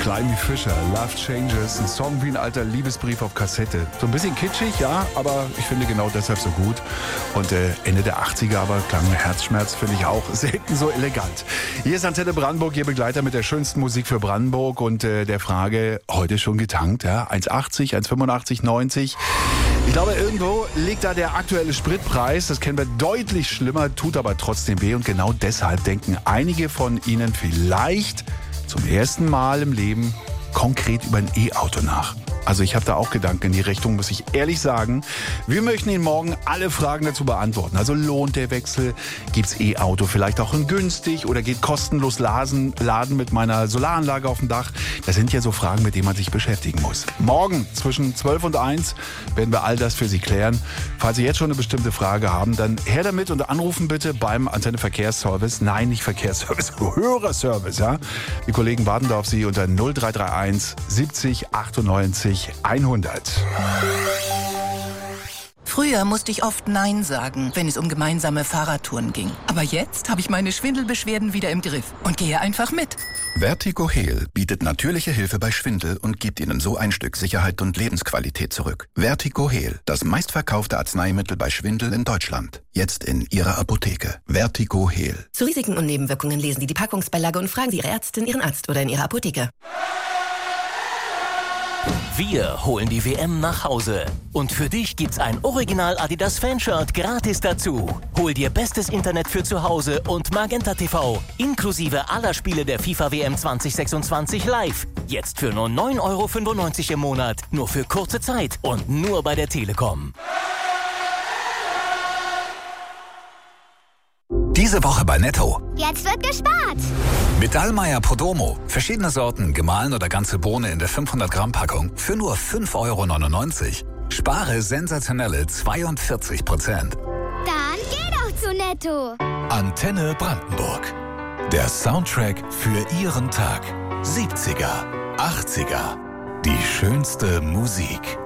Climby Fisher, Love Changes, ein Song wie ein alter Liebesbrief auf Kassette. So ein bisschen kitschig, ja, aber ich finde genau deshalb so gut. Und Ende der 80er, aber klang Herzschmerz, finde ich auch selten so elegant. Hier ist Antenne Brandenburg, Ihr Begleiter mit der schönsten Musik für Brandenburg und der Frage, heute schon getankt, ja, 1,80, 1,85, 90. Ich glaube, irgendwo liegt da der aktuelle Spritpreis. Das kennen wir deutlich schlimmer, tut aber trotzdem weh. Und genau deshalb denken einige von Ihnen vielleicht zum ersten Mal im Leben konkret über ein E-Auto nach. Also ich habe da auch Gedanken in die Richtung, muss ich ehrlich sagen. Wir möchten Ihnen morgen alle Fragen dazu beantworten. Also lohnt der Wechsel? Gibt's E-Auto vielleicht auch in günstig oder geht kostenlos laden mit meiner Solaranlage auf dem Dach? Das sind ja so Fragen, mit denen man sich beschäftigen muss. Morgen zwischen 12 und 1 werden wir all das für Sie klären. Falls Sie jetzt schon eine bestimmte Frage haben, dann her damit und anrufen bitte beim Antenne Verkehrsservice. Nein, nicht Verkehrsservice, Hörerservice. Ja? Die Kollegen warten da auf Sie unter 0331 70 98 100. Früher musste ich oft Nein sagen, wenn es um gemeinsame Fahrradtouren ging. Aber jetzt habe ich meine Schwindelbeschwerden wieder im Griff und gehe einfach mit. Vertigo Heal bietet natürliche Hilfe bei Schwindel und gibt Ihnen so ein Stück Sicherheit und Lebensqualität zurück. Vertigo Heal, das meistverkaufte Arzneimittel bei Schwindel in Deutschland. Jetzt in Ihrer Apotheke. Vertigo Heal. Zu Risiken und Nebenwirkungen lesen Sie die Packungsbeilage und fragen Sie Ihre Ärztin, Ihren Arzt oder in Ihrer Apotheke. Wir holen die WM nach Hause. Und für dich gibt's ein Original Adidas Fanshirt gratis dazu. Hol dir bestes Internet für zu Hause und Magenta TV. Inklusive aller Spiele der FIFA WM 2026 live. Jetzt für nur 9,95 € im Monat. Nur für kurze Zeit und nur bei der Telekom. Diese Woche bei Netto. Jetzt wird gespart. Mit Dallmayr Prodomo. Verschiedene Sorten, gemahlen oder ganze Bohne in der 500-Gramm-Packung für nur 5,99 €. Spare sensationelle 42%. Dann geh doch zu Netto. Antenne Brandenburg. Der Soundtrack für Ihren Tag. 70er, 80er. Die schönste Musik.